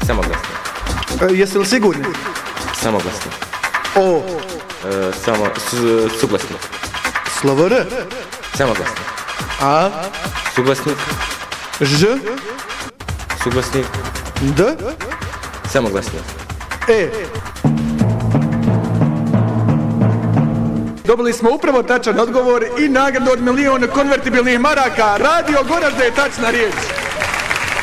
Samoglasni. Jeste li sigurni? Samoglasni. O. Suglasni. Slovo R. Samoglasni. A. Suglasnik. Ž. Suglasnik. D. Samoglasni. E. Dobili smo upravo tačan odgovor i nagradu od 1.000.000 konvertibilnih maraka. Radio Goražde je tačna riječ.